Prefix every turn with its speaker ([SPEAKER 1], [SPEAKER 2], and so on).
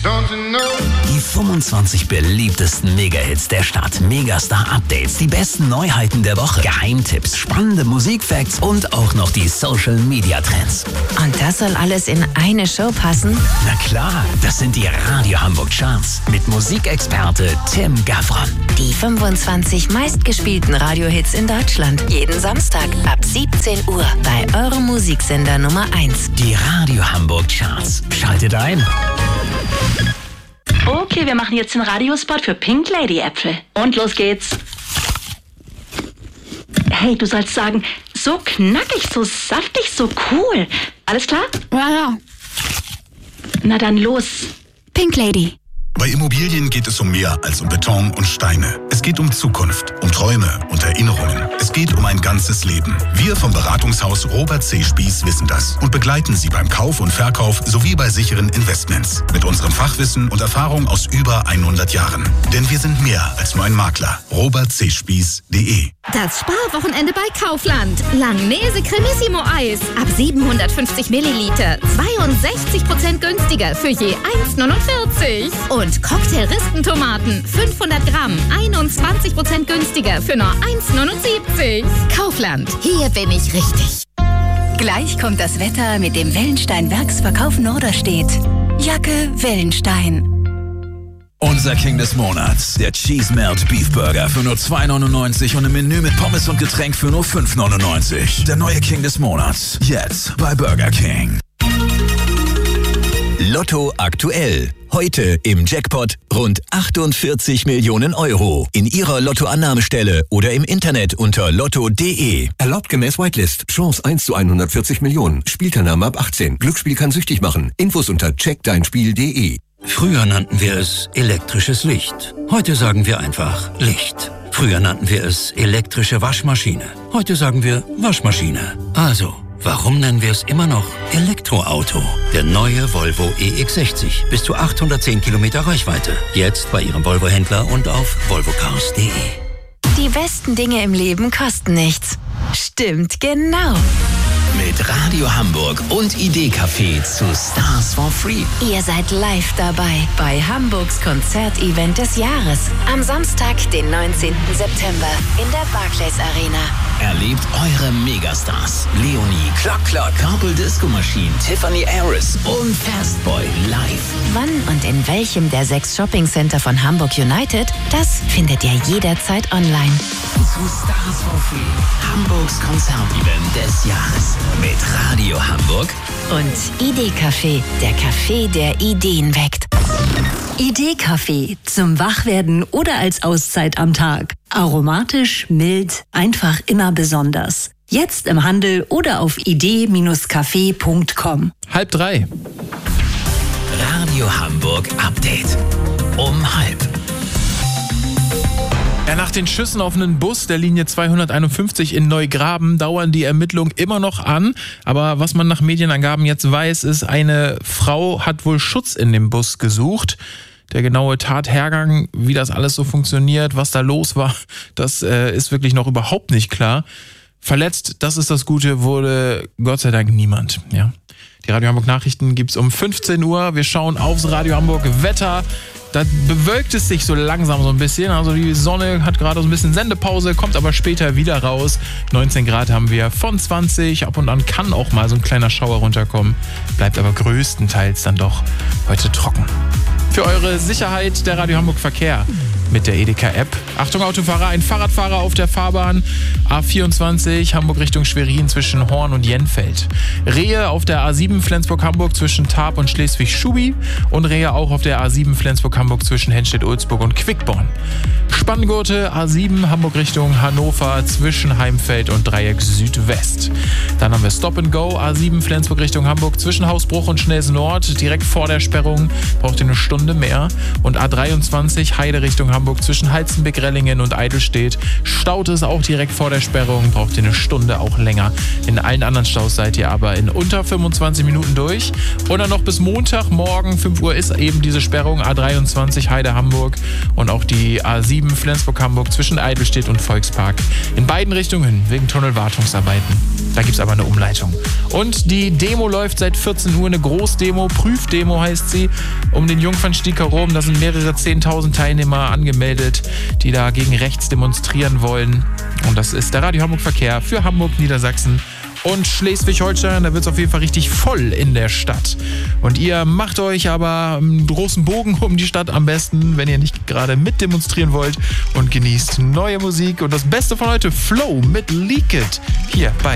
[SPEAKER 1] Die 25 beliebtesten Mega-Hits der Stadt, Megastar-Updates, die besten Neuheiten der Woche, Geheimtipps, spannende Musikfacts und auch noch die Social-Media-Trends.
[SPEAKER 2] Und das soll alles in eine Show passen?
[SPEAKER 1] Na klar, das sind die Radio Hamburg Charts mit Musikexperte Tim Gavron.
[SPEAKER 2] Die 25 meistgespielten Radiohits in Deutschland. Jeden Samstag ab 17 Uhr bei eurem Musiksender Nummer 1.
[SPEAKER 1] Die Radio Hamburg Charts. Schaltet ein.
[SPEAKER 3] Okay, wir machen jetzt den Radiospot für Pink Lady Äpfel. Und los geht's. Hey, du sollst sagen, so knackig, so saftig, so cool. Alles klar?
[SPEAKER 4] Ja.
[SPEAKER 3] Na dann los.
[SPEAKER 4] Pink Lady.
[SPEAKER 5] Bei Immobilien geht es um mehr als um Beton und Steine. Es geht um Zukunft, um Träume und Erinnerungen. Es geht um ein ganzes Leben. Wir vom Beratungshaus Robert C. Spieß wissen das und begleiten Sie beim Kauf und Verkauf sowie bei sicheren Investments. Mit unserem Fachwissen und Erfahrung aus über 100 Jahren. Denn wir sind mehr als nur ein Makler. robertcspieß.de.
[SPEAKER 4] Das Sparwochenende bei Kaufland. Langnese Cremissimo Eis. Ab 750 Milliliter. 62% günstiger für je 1,49. Und Cocktail-Ristentomaten. 500 Gramm. 21% günstiger für nur 1,79. Kaufland. Hier bin ich richtig.
[SPEAKER 6] Gleich kommt das Wetter mit dem Wellenstein Werksverkauf Norderstedt. Jacke Wellenstein.
[SPEAKER 7] Unser King des Monats, der Cheese Melt Beef Burger für nur 2,99 und ein Menü mit Pommes und Getränk für nur 5,99. Der neue King des Monats, jetzt bei Burger King.
[SPEAKER 1] Lotto aktuell. Heute im Jackpot rund 48 Millionen Euro. In Ihrer Lottoannahmestelle oder im Internet unter lotto.de.
[SPEAKER 8] Erlaubt gemäß Whitelist. Chance 1 zu 140 Millionen. Spielteilnahme ab 18. Glücksspiel kann süchtig machen. Infos unter checkdeinspiel.de.
[SPEAKER 9] Früher nannten wir es elektrisches Licht. Heute sagen wir einfach Licht. Früher nannten wir es elektrische Waschmaschine. Heute sagen wir Waschmaschine. Also, warum nennen wir es immer noch Elektroauto? Der neue Volvo EX60. Bis zu 810 Kilometer Reichweite. Jetzt bei Ihrem Volvo-Händler und auf volvocars.de.
[SPEAKER 2] Die besten Dinge im Leben kosten nichts. Stimmt, genau.
[SPEAKER 1] Mit Radio Hamburg und Idee-Café zu Stars for Free.
[SPEAKER 2] Ihr seid live dabei bei Hamburgs Konzertevent des Jahres. Am Samstag, den 19. September in der Barclays Arena.
[SPEAKER 1] Erlebt eure Megastars. Leonie, Clock Clock, Purple Disco Machine, Tiffany Harris und Fastboy live.
[SPEAKER 2] Wann und in welchem der 6 Shoppingcenter von Hamburg United, das findet ihr jederzeit online.
[SPEAKER 1] Zu Stars for Free. Hamburgs Konzertevent des Jahres. Mit Radio Hamburg
[SPEAKER 2] und Idee-Café, der Café, der Ideen weckt.
[SPEAKER 6] Idee-Café zum Wachwerden oder als Auszeit am Tag. Aromatisch, mild, einfach immer besonders. Jetzt im Handel oder auf idee-café.com.
[SPEAKER 10] 2:30.
[SPEAKER 1] Radio Hamburg Update. Um 2:30.
[SPEAKER 10] Ja, nach den Schüssen auf einen Bus der Linie 251 in Neugraben dauern die Ermittlungen immer noch an. Aber was man nach Medienangaben jetzt weiß, ist, eine Frau hat wohl Schutz in dem Bus gesucht. Der genaue Tathergang, wie das alles so funktioniert, was da los war, das ist wirklich noch überhaupt nicht klar. Verletzt, das ist das Gute, wurde Gott sei Dank niemand. Ja. Die Radio Hamburg Nachrichten gibt's um 15 Uhr. Wir schauen aufs Radio Hamburg Wetter. Da bewölkt es sich so langsam so ein bisschen. Also die Sonne hat gerade so ein bisschen Sendepause, kommt aber später wieder raus. 19 Grad haben wir von 20. Ab und an kann auch mal so ein kleiner Schauer runterkommen. Bleibt aber größtenteils dann doch heute trocken. Für eure Sicherheit der Radio Hamburg Verkehr mit der Edeka-App. Achtung Autofahrer, ein Fahrradfahrer auf der Fahrbahn. A24 Hamburg Richtung Schwerin zwischen Horn und Jenfeld. Rehe auf der A7 Flensburg-Hamburg zwischen Tarp und Schleswig-Schubi. Und Rehe auch auf der A7 Flensburg-Hamburg zwischen Henstedt-Ulzburg und Quickborn. Spanngurte A7 Hamburg Richtung Hannover zwischen Heimfeld und Dreieck Südwest. Dann haben wir Stop and Go A7 Flensburg Richtung Hamburg zwischen Hausbruch und Schnelsen Nord. Direkt vor der Sperrung braucht ihr eine Stunde mehr. Und A23 Heide Richtung Hamburg zwischen Halstenbek, Rellingen und Eidelstedt. Staut es auch direkt vor der Sperrung, braucht ihr eine Stunde auch länger. In allen anderen Staus seid ihr aber in unter 25 Minuten durch. Und dann noch bis Montagmorgen 5 Uhr ist eben diese Sperrung A23 Heide Hamburg und auch die A7 Flensburg-Hamburg zwischen Eidelstedt und Volkspark. In beiden Richtungen wegen Tunnelwartungsarbeiten. Da gibt es aber eine Umleitung. Und die Demo läuft seit 14 Uhr, eine Großdemo, Prüfdemo heißt sie, um den Jungfernstieg herum. Da sind mehrere 10.000 Teilnehmer angemeldet, die da gegen rechts demonstrieren wollen. Und das ist der Radio Hamburg Verkehr für Hamburg, Niedersachsen und Schleswig-Holstein. Da wird es auf jeden Fall richtig voll in der Stadt. Und ihr macht euch aber einen großen Bogen um die Stadt am besten, wenn ihr nicht gerade mitdemonstrieren wollt, und genießt neue Musik. Und das Beste von heute, Flow mit Leak It, hier bei